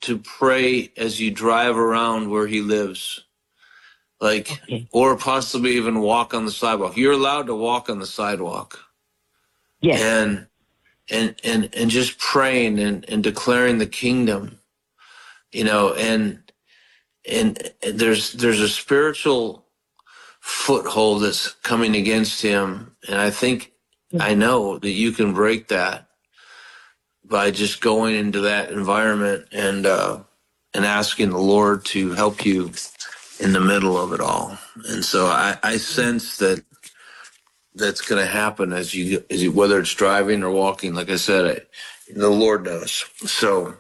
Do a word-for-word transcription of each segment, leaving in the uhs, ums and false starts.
to pray as you drive around where he lives, like, Okay. or possibly even walk on the sidewalk. You're allowed to walk on the sidewalk. Yes. And and and and just praying and, and declaring the kingdom, you know, and and there's there's a spiritual foothold that's coming against him, and I think I know that you can break that by just going into that environment and uh, and asking the Lord to help you in the middle of it all. And so I, I sense that that's going to happen as you, as you, whether it's driving or walking. Like I said, I, the Lord knows. So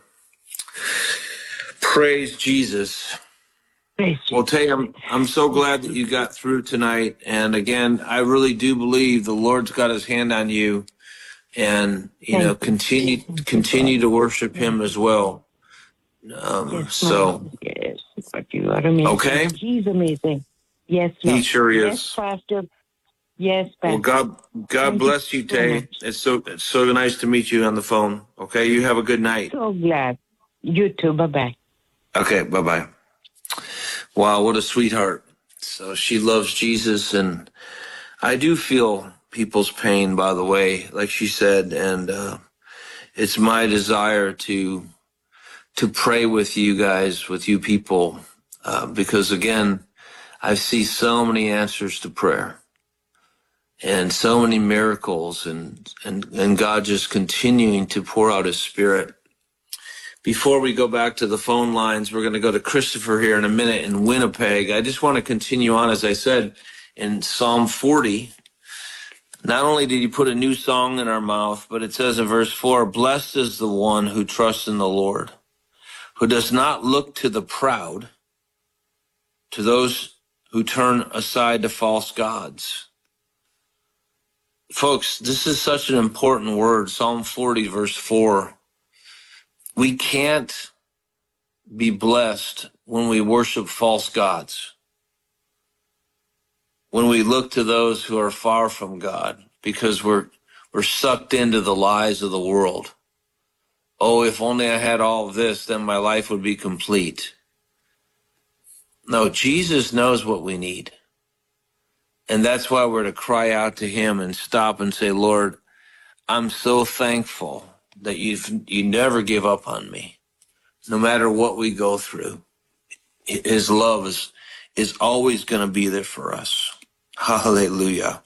praise Jesus. Praise Well, Jesus. Tay, I'm, I'm so glad that you got through tonight. And again, I really do believe the Lord's got his hand on you, and, you Thank know, you. continue, Thank you, continue God. to worship him as well. Um, Yes, so, Lord. Yes, but you are amazing. okay. He's amazing. Yes, He Lord. sure Yes, is. Pastor. Yes, Well, Pastor. God, God Thank bless you, you so Tay. much. It's so, it's so nice to meet you on the phone. Okay. You have a good night. So glad. You too. Bye-bye. Okay. Bye-bye. Wow. What a sweetheart. So she loves Jesus, and I do feel people's pain, by the way, like she said, and, uh, it's my desire to, to pray with you guys, with you people, uh, because again, I see so many answers to prayer and so many miracles, and, and, and God just continuing to pour out his spirit. Before we go back to the phone lines, we're going to go to Christopher here in a minute in Winnipeg. I just want to continue on, as I said, in Psalm forty. Not only did he put a new song in our mouth, but it says in verse four, blessed is the one who trusts in the Lord, who does not look to the proud, to those who turn aside to false gods. Folks, this is such an important word, Psalm forty, verse four. We can't be blessed when we worship false gods, when we look to those who are far from God, because we're we're sucked into the lies of the world. Oh, if only I had all of this, then my life would be complete. No, Jesus knows what we need. And that's why we're to cry out to him and stop and say, Lord, I'm so thankful that you've you never give up on me. No matter what we go through, his love is, is always going to be there for us. Hallelujah.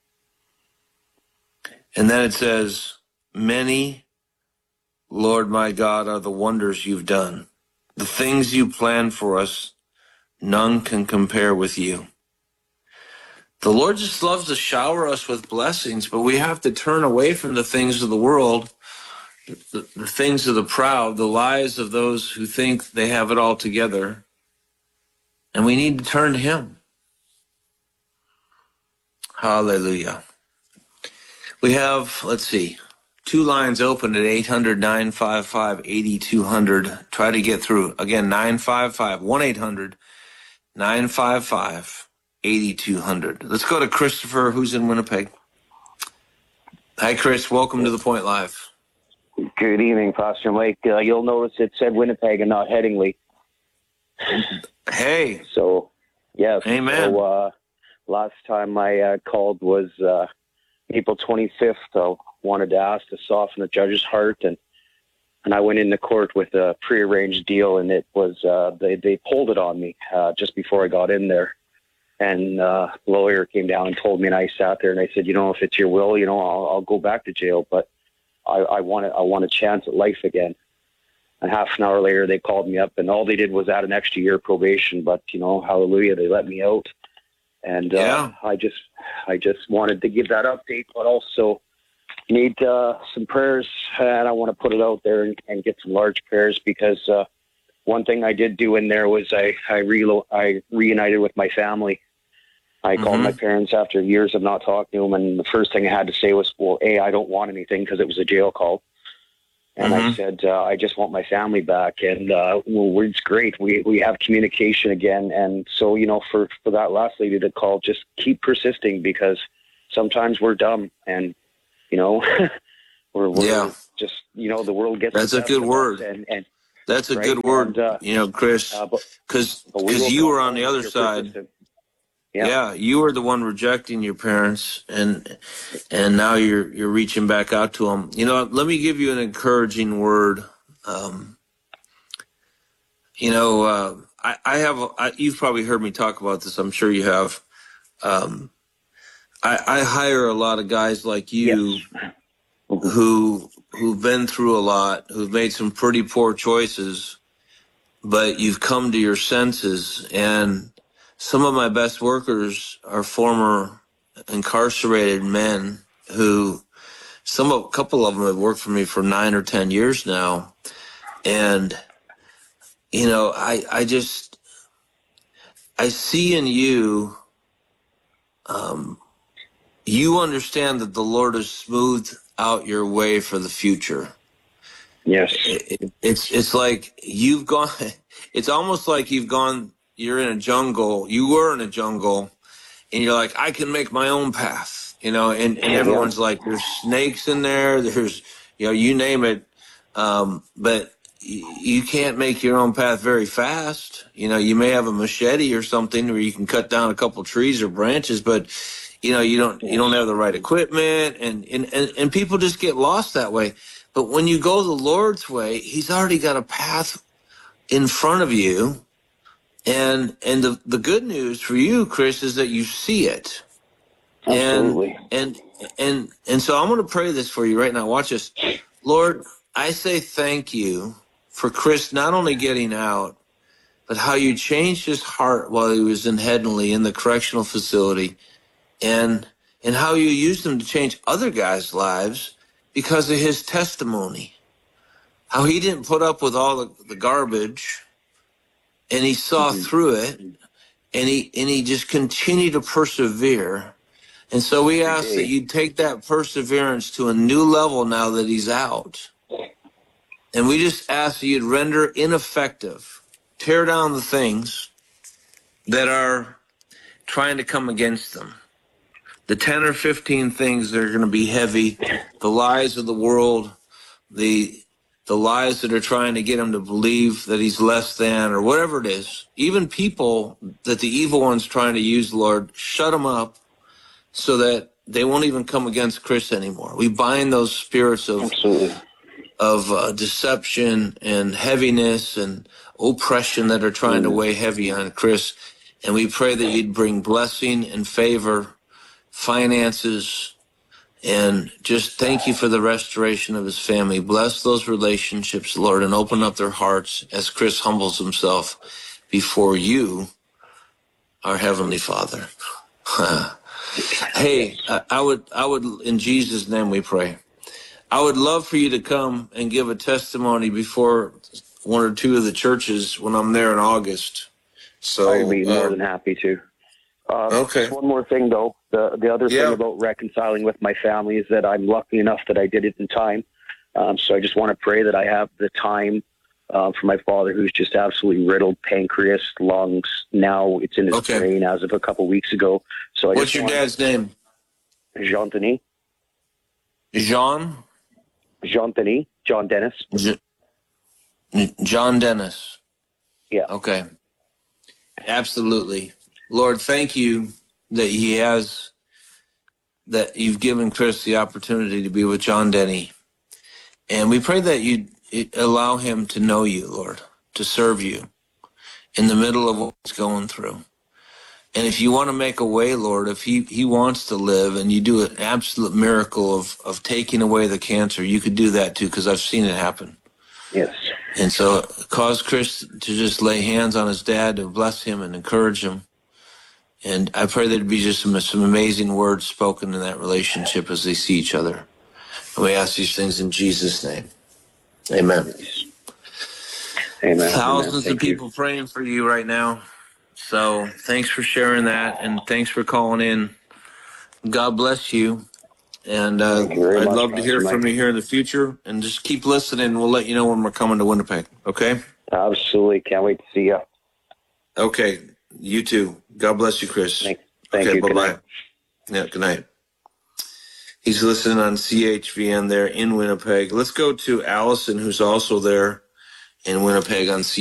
And then it says, many, Lord my God, are the wonders you've done. The things you planned for us, none can compare with you. The Lord just loves to shower us with blessings, but we have to turn away from the things of the world, the, the things of the proud, the lies of those who think they have it all together. And we need to turn to him. Hallelujah. We have, let's see, two lines open at eight hundred, nine five five, eight two zero zero. Try to get through. Again, nine five five, one eight hundred, nine five five, eight two zero zero. Let's go to Christopher, who's in Winnipeg. Hi, Chris. Welcome to The Point Live. Good evening, Pastor Mike. Uh, you'll notice it said Winnipeg and not Headingley. Hey. So, yes. Amen. So, uh, last time I uh, called was uh, April twenty-fifth. I wanted to ask to soften the judge's heart, and and I went into court with a prearranged deal, and it was uh, they they pulled it on me uh, just before I got in there. And uh, the lawyer came down and told me, and I sat there and I said, you know, if it's your will, you know, I'll, I'll go back to jail, but I, I want I want a chance at life again. And half an hour later, they called me up, and all they did was add an extra year probation. But you know, hallelujah, they let me out. And uh, yeah. I just I just wanted to give that update, but also need uh, some prayers, and I want to put it out there and, and get some large prayers, because uh, one thing I did do in there was I I, relo- I reunited with my family. I mm-hmm. called my parents after years of not talking to them, and the first thing I had to say was, well, A, I don't want anything, because it was a jail call. And mm-hmm. I said, uh, I just want my family back. And uh, well, it's great. We we have communication again. And so, you know, for, for that last lady to call, just keep persisting, because sometimes we're dumb, and, you know, we're, we're yeah. just, you know, the world gets That's a good word. And, and That's a right? good word, And, uh, you know, Chris, uh, but, because but we will you come were on home the if other you're side. persistent. Yeah. Yeah. you were the one rejecting your parents, and and now you're you're reaching back out to them. You know, let me give you an encouraging word. Um, you know, uh, I, I have. I, you've probably heard me talk about this. I'm sure you have. Um, I, I hire a lot of guys like you Yes. Mhm. who who've been through a lot, who've made some pretty poor choices, but you've come to your senses. And some of my best workers are former incarcerated men who, some a couple of them have worked for me for nine or ten years now. And you know, I I just I see in you, um, you understand that the Lord has smoothed out your way for the future. Yes. It, it, it's it's like you've gone. It's almost like you've gone. You're in a jungle. You were in a jungle, and you're like, I can make my own path, you know. And and everyone's like, there's snakes in there. There's, you know, you name it. Um, but y- you can't make your own path very fast. You know, you may have a machete or something where you can cut down a couple trees or branches, but you know, you don't you don't have the right equipment, and and and, and people just get lost that way. But when you go the Lord's way, He's already got a path in front of you. And and the, the good news for you, Chris, is that you see it. Absolutely. And and and and so I'm going to pray this for you right now. Watch this. Lord, I say thank you for Chris not only getting out, but how you changed his heart while he was in Headingley in the correctional facility, and and how you used him to change other guys' lives because of his testimony. How he didn't put up with all the, the garbage, and he saw Mhm. through it, and he and he just continued to persevere. And so we ask that you take that perseverance to a new level now that he's out. And we just ask that you'd render ineffective, tear down the things that are trying to come against them. The ten or fifteen things that are going to be heavy, the lies of the world, the the lies that are trying to get him to believe that he's less than, or whatever it is. Even people that the evil one's trying to use, Lord, shut them up so that they won't even come against Chris anymore. We bind those spirits of Absolutely. of uh, deception and heaviness and oppression that are trying to weigh heavy on Chris. And we pray that you'd bring blessing and favor, finances, and just thank you for the restoration of his family. Bless those relationships, Lord, and open up their hearts as Chris humbles himself before you, our Heavenly Father. Hey, I, I would, I would, in Jesus' name we pray. I would love for you to come and give a testimony before one or two of the churches when I'm there in August. So I'd be more uh, than happy to. Uh, Okay. Just one more thing, though. The the other Yeah. thing about reconciling with my family is that I'm lucky enough that I did it in time. Um, so I just want to pray that I have the time uh, for my father, who's just absolutely riddled, pancreas, lungs. Now it's in his Okay. brain as of a couple weeks ago. So I What's just your want dad's name? Jean Denis, Jean? Jean Denis, John Dennis. J- John Dennis. Yeah. Okay. Absolutely. Lord, thank you that he has, that you've given Chris the opportunity to be with John Denny. And we pray that you allow him to know you, Lord, to serve you in the middle of what he's going through. And if you want to make a way, Lord, if he, he wants to live and you do an absolute miracle of, of taking away the cancer, you could do that too, because I've seen it happen. Yes. And so cause Chris to just lay hands on his dad to bless him and encourage him. And I pray there'd be just some, some amazing words spoken in that relationship as they see each other. And we ask these things in Jesus' name. Amen. Amen. Thousands Amen. of people you. praying for you right now. So thanks for sharing that, and thanks for calling in. God bless you. And uh, Thank you very I'd much, love to hear Pastor from Mike. you here in the future. And just keep listening. We'll let you know when we're coming to Winnipeg. Okay? Absolutely. Can't wait to see you. Okay. You too. God bless you, Chris. Thank, thank okay, you. Good bye-bye. night. Yeah, good night. He's listening on C H V N there in Winnipeg. Let's go to Allison, who's also there in Winnipeg on